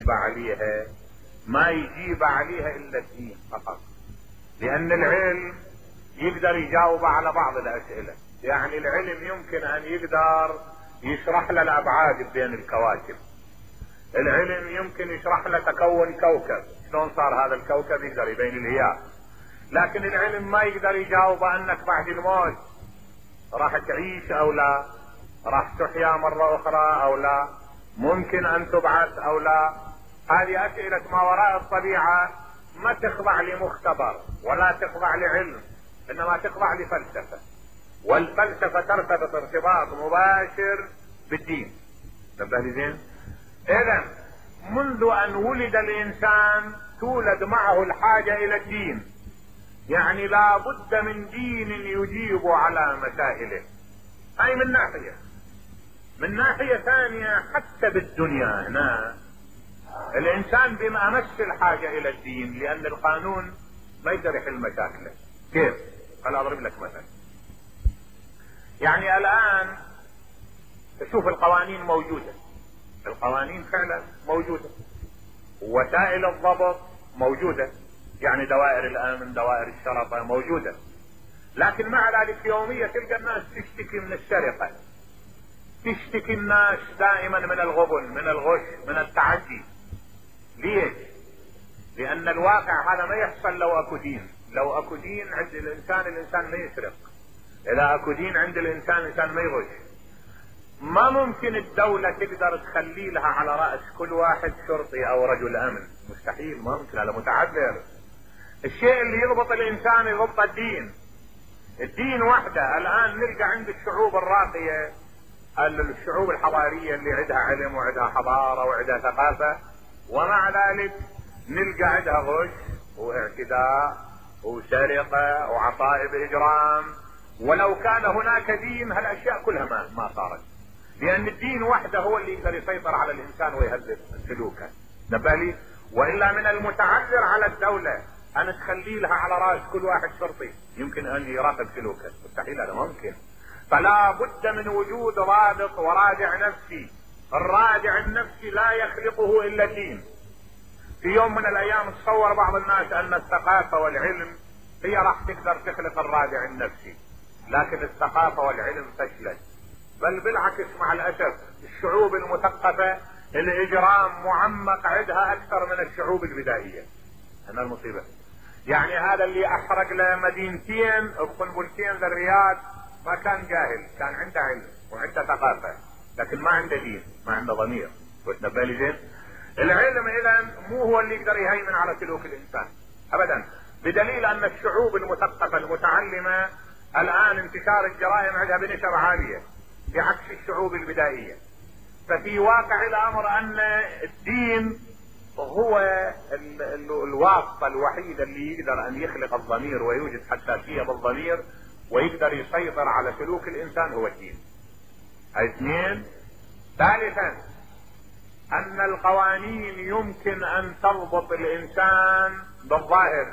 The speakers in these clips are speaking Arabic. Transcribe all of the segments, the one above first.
يجيب عليها، ما يجيب عليها الا الدين فقط، لان العلم يقدر يجاوب على بعض الاسئلة. يعني العلم يمكن ان يقدر يشرح له الابعاد بين الكواكب، العلم يمكن يشرح له تكون كوكب، شلون صار هذا الكوكب، يقدر يبين الهياء. لكن العلم ما يقدر يجاوب انك بعد الموت راح تعيش او لا، راح تحيا مرة اخرى او لا، ممكن ان تبعث او لا. هذه اسئلة ما وراء الطبيعة ما تخضع لمختبر ولا تخضع لعلم، انما تخضع لفلسفة، والفلسفة ترتبط ارتباط مباشر بالدين. نبه لي زين. اذا منذ ان ولد الانسان تولد معه الحاجة الى الدين، يعني لا بد من دين يجيب على مسائله. هاي من ناحية. من ناحية ثانية حتى بالدنيا هنا الانسان بما امس الحاجة الى الدين، لان القانون ما يقدر يحل مشاكله. كيف؟ خليني اضرب لك مثلا. يعني الان تشوف القوانين موجودة، القوانين فعلا موجودة، وسائل الضبط موجودة، يعني دوائر الامن، دوائر الشرطة موجودة، لكن مع ذلك يوميا تلقى الناس تشتكي من السرقة، تشتكي الناس دائما من الغبن، من الغش، من التعدي. ليش؟ لان الواقع هذا ما يحصل لو اكو دين. لو اكو دين عند الانسان ما يسرق، اذا اكو دين عند الانسان ما يغش. ما ممكن الدولة تقدر تخلي لها على رأس كل واحد شرطي او رجل امن، مستحيل، ما ممكن، هذا متعذر. الشيء اللي يضبط الانسان يضبط الدين. الدين وحده. الان نلقى عند الشعوب الراقية، الشعوب الحضارية اللي عندها علم وعندها حضارة وعندها ثقافة، ومع ذلك نلقى عندها غش واعتداء وسرقة وعصائب اجرام. ولو كان هناك دين هالاشياء كلها ما صارت، لان الدين وحده هو اللي يقدر يسيطر على الانسان ويهذب سلوكه. نبالي. والا من المتعذر على الدولة ان تخلي لها على راس كل واحد شرطي يمكن ان يراقب سلوكه، مستحيل، هذا ممكن. فلا بد من وجود رابط ورادع نفسي. الرادع النفسي لا يخلقه الا الدين. في يوم من الايام تصور بعض الناس ان الثقافة والعلم هي راح تقدر تخلق الرادع النفسي، لكن الثقافة والعلم فشلت. بل بالعكس مع الاسف الشعوب المثقفة الاجرام معمق عندها اكثر من الشعوب البدائية. هنا المصيبة. يعني هذا اللي احرق له مدينتين بقنبلتين للرياض ما كان جاهل، كان عنده علم وعنده ثقافة، لكن ما عنده دين، ما عنده ضمير. وتنبالي زين. العلم اذا مو هو اللي يقدر يهيمن على سلوك الانسان ابدا، بدليل ان الشعوب المثقفة المتعلمة الان انتشار الجرائم عندها بنسب عالية بعكس الشعوب البدائية. ففي واقع الامر ان الدين هو الواسطة الوحيدة اللي يقدر ان يخلق الضمير ويوجد حساسية بالضمير ويقدر يسيطر على سلوك الانسان، هو الدين. هاي اثنين. ثالثا ان القوانين يمكن ان تضبط الانسان بالظاهر،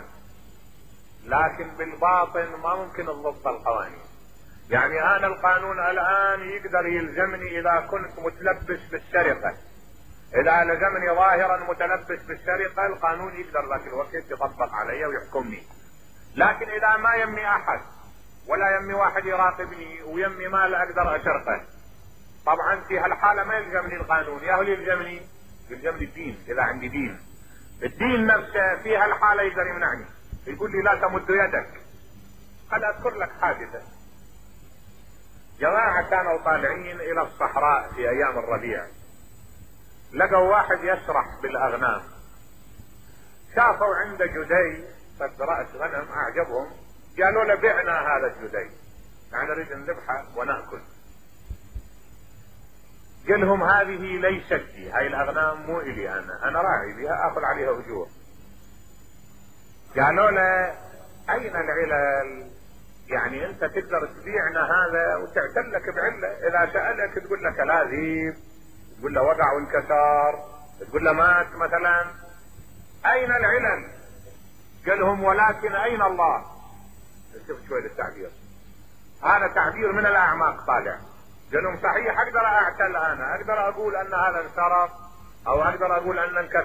لكن بالباطن ما ممكن تضبط القوانين. يعني انا القانون الان يقدر يلزمني اذا كنت متلبس بالسرقة، اذا لزمني ظاهرا متلبس بالسرقة القانون يقدر ذاك الوقت يطبق علي ويحكمني. لكن اذا ما يمي احد ولا يمي واحد يراقبني ويمي مال اقدر اسرقه، طبعا في هالحالة ما يلزمني القانون، يا هو يلزمني الدين. اذا عندي دين، الدين نفسه في هالحالة يقدر يمنعني، يقول لي لا تمد يدك. قد اذكر لك حادثة. جماعة كانوا طالعين الى الصحراء في ايام الربيع، لقوا واحد يسرح بالاغنام، شافوا عنده جدي قد رأس غنم اعجبهم، قالوا له بعنا هذا الجدي، يعني نريد نذبحه ونأكل. قال لهم هذه ليست لي، هاي الاغنام مو الي، انا راعي بها اخذ عليها اجور. قالوا له اين العلل؟ يعني انت تقدر تبيعنا هذا وتعتلك بعله، اذا سألك تقول له كلاذيب، تقول له وقع وانكسر، تقول له مات مثلا. اين العلل؟ قال لهم ولكن اين الله؟ شوف شوي التعبير، هذا تعبير من الاعماق طالع. قال لهم صحيح اقدر اعتل، انا اقدر اقول ان هذا انسرق او اقدر اقول ان انكسر،